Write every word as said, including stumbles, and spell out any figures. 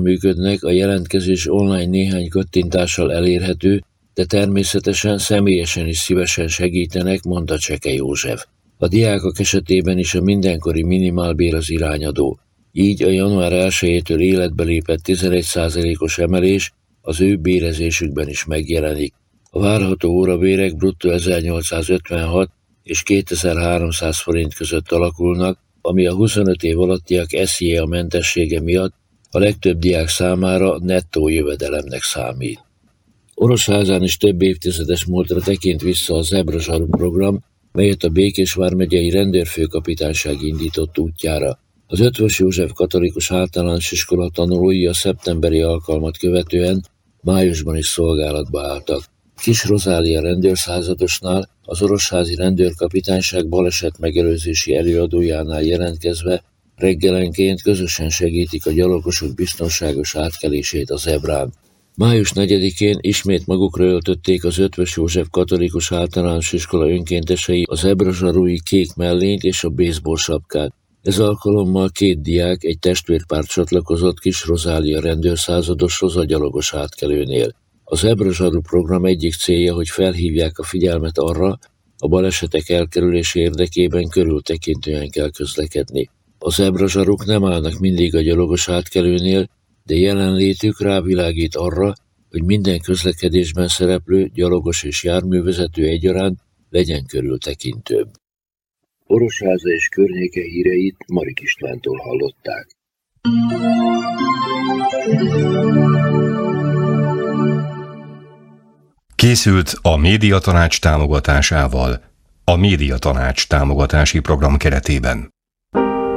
működnek, a jelentkezés online néhány kattintással elérhető, de természetesen személyesen is szívesen segítenek, mondta Cseke József. A diákok esetében is a mindenkori minimálbér az irányadó. Így a január elsejétől életbe lépett tizenegy százalékos emelés az ő bérezésükben is megjelenik. A várható órabérek bruttó ezernyolcszázötvenhat és kétezer-háromszáz forint között alakulnak, ami a huszonöt év alattiak es zé á mentessége miatt a legtöbb diák számára nettó jövedelemnek számít. Orosházán is több évtizedes múltra tekint vissza a Zebra Zsaru program, melyet a Békés vármegyei rendőrfőkapitányság indított útjára. Az Eötvös József Katolikus Általános Iskola tanulói a szeptemberi alkalmat követően májusban is szolgálatba álltak. Kis Rozália rendőrszázadosnál, az Orosházi Rendőrkapitányság baleset megelőzési előadójánál jelentkezve reggelenként közösen segítik a gyalogosok biztonságos átkelését a zebrán. május negyedikén ismét magukra öltötték az Eötvös József Katolikus Általános Iskola önkéntesei a Zebra Zsarui kék mellényt és a baseball sapkát. Ez alkalommal két diák, egy testvérpár csatlakozott Kis Rozália rendőrszázadoshoz a gyalogos átkelőnél. A Zebra Zsaru program egyik célja, hogy felhívják a figyelmet arra, a balesetek elkerülése érdekében körültekintően kell közlekedni. A Zebra Zsaruk nem állnak mindig a gyalogos átkelőnél, de jelenlétük rávilágít arra, hogy minden közlekedésben szereplő gyalogos és járművezető egyaránt legyen körültekintőbb. Orosháza és környéke híreit Marik Istvántól hallották. Készült a Médiatanács támogatásával, a Médiatanács támogatási program keretében.